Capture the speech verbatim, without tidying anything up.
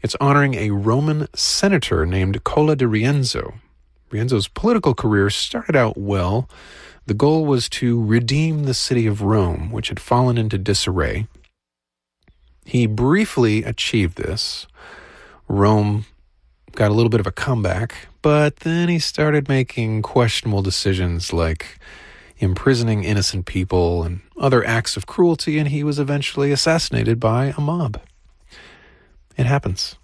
It's honoring a Roman senator named Cola di Rienzo. Rienzo's political career started out well. The goal was to redeem the city of Rome, which had fallen into disarray. He briefly achieved this. Rome got a little bit of a comeback, but then he started making questionable decisions like imprisoning innocent people and other acts of cruelty, and he was eventually assassinated by a mob. It happens.